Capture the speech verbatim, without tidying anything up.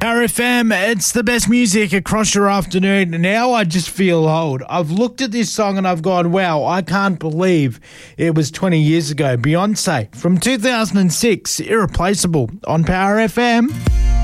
Power F M, it's the best music across your afternoon. Now I just feel old. I've looked at this song and I've gone, wow, I can't believe it was twenty years ago. Beyonce from two thousand six, Irreplaceable on Power F M.